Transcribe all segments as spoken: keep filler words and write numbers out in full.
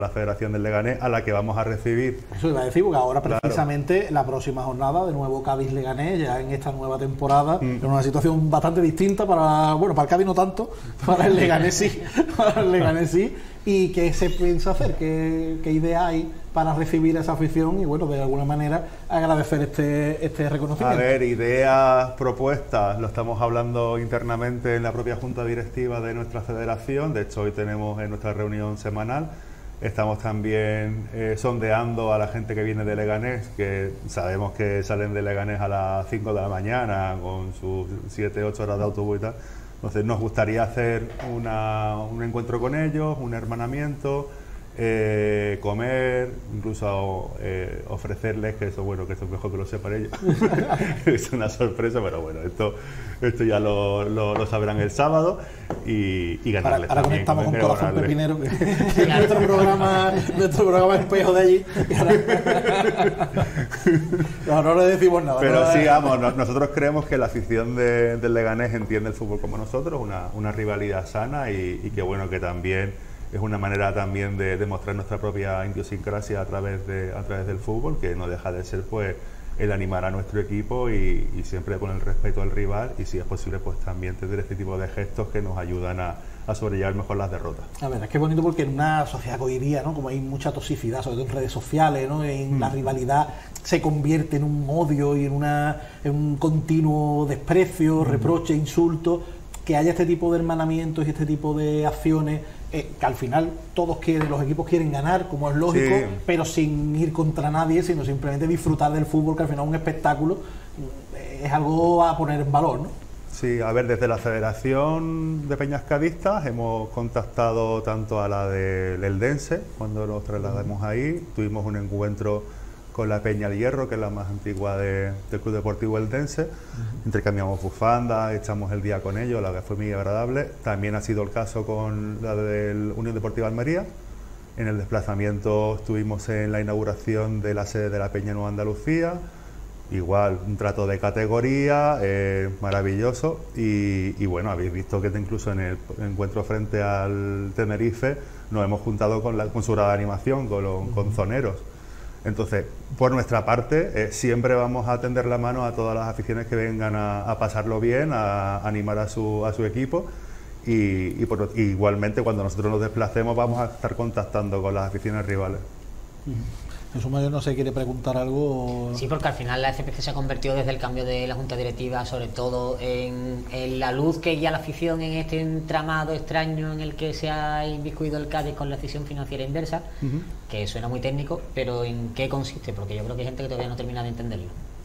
la Federación del Leganés, a la que vamos a recibir. Eso iba a decir, porque ahora precisamente claro. La próxima jornada de nuevo Cádiz-Leganés, ya en esta nueva temporada, mm. en una situación bastante distinta para, bueno, para el Cádiz no tanto, para el Leganés sí, para el Leganés sí. ¿Y qué se piensa hacer? ¿Qué, qué idea hay para recibir esa afición y, bueno, de alguna manera agradecer este, este reconocimiento? A ver, ideas, propuestas, lo estamos hablando internamente en la propia Junta Directiva de nuestra federación. De hecho, hoy tenemos en nuestra reunión semanal. Estamos también eh, sondeando a la gente que viene de Leganés, que sabemos que salen de Leganés a las cinco de la mañana con sus siete, ocho horas de autobús y tal. Entonces nos gustaría hacer una, un encuentro con ellos, un hermanamiento, eh, comer, incluso eh, ofrecerles, que eso bueno, que eso es mejor que lo sepan ellos. Es una sorpresa, pero bueno, esto, esto ya lo, lo, lo sabrán el sábado y, y ganarles. Ahora, ahora también, conectamos con Corazón Pepinero, que es nuestro programa, nuestro programa espejo de allí. No, no le decimos nada. Pero no, sí, vamos, no, nosotros creemos que la afición de, del Leganés entiende el fútbol como nosotros, una, una rivalidad sana y, y que bueno, que también es una manera también de demostrar nuestra propia idiosincrasia a través de a través del fútbol, que no deja de ser pues el animar a nuestro equipo y, y siempre con el respeto al rival y si es posible pues también tener este tipo de gestos que nos ayudan a, a sobrellevar mejor las derrotas. A ver, es que es bonito porque en una sociedad que hoy día, ¿no? Como hay mucha toxicidad, sobre todo en redes sociales, ¿no? En mm. la rivalidad se convierte en un odio y en, una, en un continuo desprecio, mm. reproche, insulto, que haya este tipo de hermanamientos y este tipo de acciones. Eh, que al final todos quieren, los equipos quieren ganar, como es lógico, sí. pero sin ir contra nadie, sino simplemente disfrutar del fútbol, que al final es un espectáculo, eh, es algo a poner en valor, ¿no? Sí, a ver, desde la Federación de Peñas Cadistas hemos contactado tanto a la del Eldense, cuando nos trasladamos ahí, tuvimos un encuentro con la Peña del Hierro, que es la más antigua de, del Club Deportivo Eldense. Uh-huh. Intercambiamos bufandas, echamos el día con ellos, la que fue muy agradable. También ha sido el caso con la del Unión Deportiva Almería. En el desplazamiento estuvimos en la inauguración de la sede de la Peña Nueva Andalucía. Igual, un trato de categoría, eh, maravilloso. Y, y bueno, habéis visto que incluso en el encuentro frente al Tenerife nos hemos juntado con, la, con su grada de animación, con, los, uh-huh. con zoneros. Entonces, por nuestra parte, eh, siempre vamos a tender la mano a todas las aficiones que vengan a, a pasarlo bien, a, a animar a su, a su equipo y, y, por, y igualmente cuando nosotros nos desplacemos vamos a estar contactando con las aficiones rivales. Jesús Mayor, no sé, ¿quiere preguntar algo? Sí, porque al final la F P C se ha convertido desde el cambio de la Junta Directiva, sobre todo en, en la luz que guía la afición en este entramado extraño en el que se ha inmiscuido el Cádiz con la decisión financiera inversa, uh-huh. que suena muy técnico, pero ¿en qué consiste? Porque yo creo que hay gente que todavía no termina de entenderlo.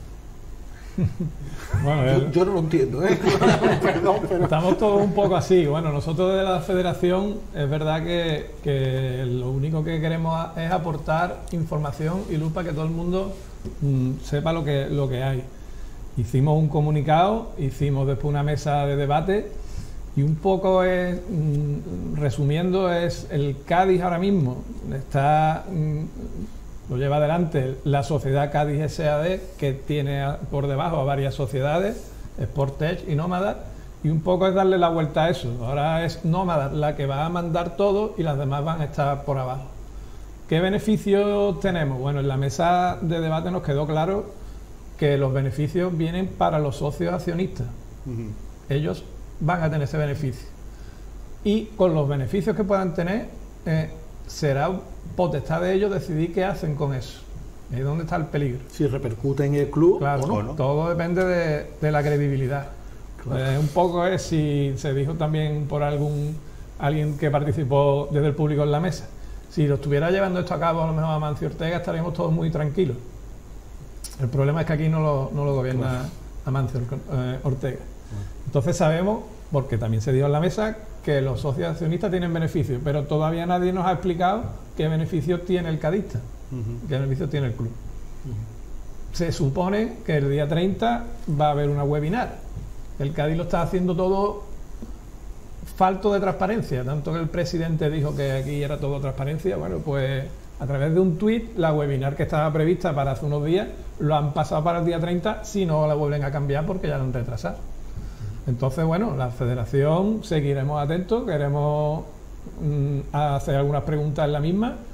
Bueno, yo, yo no lo entiendo, ¿eh? Perdón, pero... Estamos todos un poco así. Bueno, nosotros de la federación es verdad que, que lo único que queremos es aportar información y luz para que todo el mundo mmm, sepa lo que, lo que hay. Hicimos un comunicado, hicimos después una mesa de debate y un poco es, mmm, resumiendo, es el Cádiz ahora mismo está... Mmm, lo lleva adelante la sociedad Cádiz S A D, que tiene por debajo a varias sociedades, Sportech y Nómada, y un poco es darle la vuelta a eso. Ahora es Nómada la que va a mandar todo y las demás van a estar por abajo. ¿Qué beneficios tenemos? Bueno, en la mesa de debate nos quedó claro que los beneficios vienen para los socios accionistas. Uh-huh. Ellos van a tener ese beneficio. Y con los beneficios que puedan tener, eh, será potestad de ellos decidir qué hacen con eso. ¿Y dónde está el peligro? Si repercute en el club, claro, o no. no. Todo depende de, de la credibilidad. Claro. Eh, un poco es si se dijo también por algún alguien que participó desde el público en la mesa. Si lo estuviera llevando esto a cabo a lo mejor Amancio Ortega, estaríamos todos muy tranquilos. El problema es que aquí no lo, no lo gobierna claro. Amancio eh, Ortega. Entonces sabemos, porque también se dijo en la mesa, que los socios accionistas tienen beneficios, pero todavía nadie nos ha explicado qué beneficios tiene el cadista, uh-huh. qué beneficios tiene el club. Uh-huh. Se supone que el día treinta va a haber una webinar. El Cádiz lo está haciendo todo falto de transparencia, tanto que el presidente dijo que aquí era todo transparencia. Bueno, pues a través de un tuit, la webinar que estaba prevista para hace unos días, lo han pasado para el día treinta, si no la vuelven a cambiar porque ya lo han retrasado. Entonces, bueno, la federación seguiremos atentos, queremos mm, hacer algunas preguntas en la misma